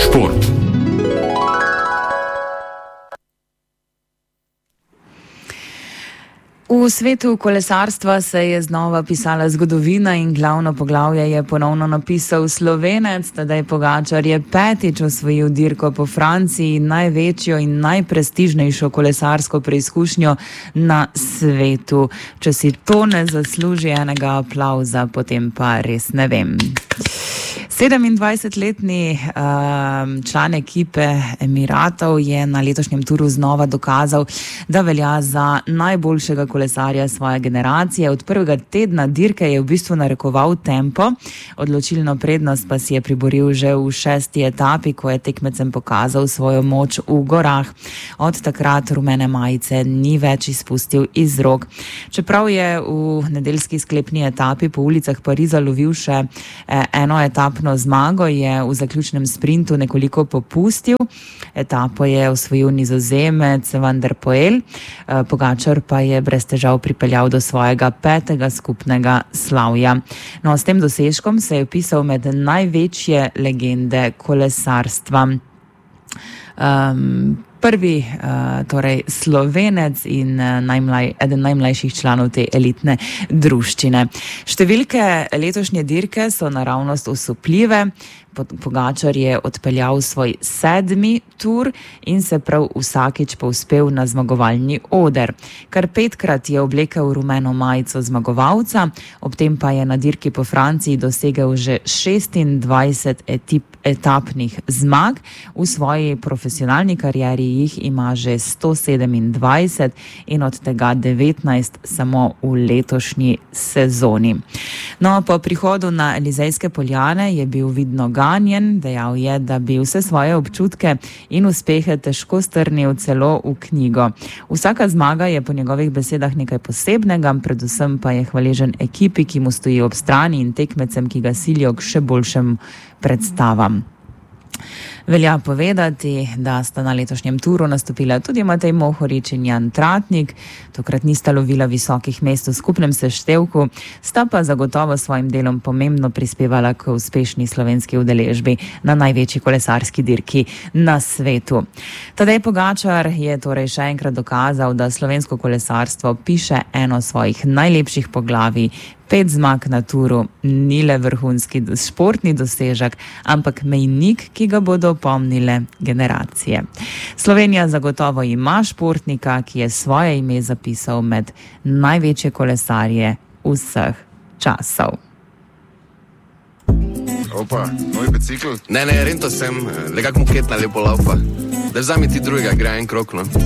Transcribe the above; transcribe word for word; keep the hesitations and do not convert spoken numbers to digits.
Šport. V svetu kolesarstva se je znova pisala zgodovina in glavno poglavje je ponovno napisal Slovenec. Tadej Pogačar je petič osvojil dirko po Franciji, največjo in najprestižnejšo kolesarsko preizkušnjo na svetu. Če si to ne zasluži enega aplavza, potem pa res ne vem. sedemindvajsetletni uh, član ekipe Emiratov je na letošnjem turu znova dokazal, da velja za najboljšega kolesarja svoje generacije. Od prvega tedna dirke je v bistvu narekoval tempo, odločilno prednost pa si je priboril že v šesti etapi, ko je tekmecem pokazal svojo moč v gorah. Od takrat rumene majice ni več izpustil iz rok. Čeprav je v nedeljski sklepni etapi po ulicah Pariza lovil še eh, eno etapno zmago, je v zaključnem sprintu nekoliko popustil. Etapo je osvojil Nizozemec Van der Poel, Pogačar pa je brez težav pripeljal do svojega petega skupnega slavja. No, s tem dosežkom se je vpisal med največje legende kolesarstva. Um, Prvi, uh, torej Slovenec in uh, najmlaj, eden najmlajših članov te elitne druščine. Številke letošnje dirke so naravnost osupljive. Pogačar je odpeljal svoj sedmi tur in se prav vsakič povzpel na zmagovalni oder. Kar petkrat je oblekel rumeno majico zmagovalca, ob tem pa je na dirki po Franciji dosegel že šestindvajset etip, etapnih zmag. V svoji profesionalni karieri jih ima že sto sedemindvajset in od tega devetnajst samo v letošnji sezoni. No, po prihodu na Elizejske poljane je bil vidno ganjen, dejal je, da bi vse svoje občutke in uspehe težko strnil celo v knjigo. Vsaka zmaga je po njegovih besedah nekaj posebnega, predvsem pa je hvaležen ekipi, ki mu stoji ob strani, in tekmecem, ki ga silijo k še boljšim predstavam. Velja povedati, da sta na letošnjem turu nastopila tudi Matej Mohorič in Jan Tratnik. Tokrat nista lovila visokih mest v skupnem seštevku, sta pa zagotovo svojim delom pomembno prispevala k uspešni slovenski udeležbi na največji kolesarski dirki na svetu. Tadej Pogačar je torej še enkrat dokazal, da slovensko kolesarstvo piše eno svojih najlepših poglavij. Pet zmag na turu ni le vrhunski športni dosežek, ampak mejnik, ki ga bodo pomnile generacije. Slovenija zagotovo ima športnika, ki je svoje ime zapisal med največje kolesarje vseh časov. Opa, moj bicikl? Ne, ne, rento sem, le kak muketna lepo laupa. Da vzami ti drugega, gre en krok, no.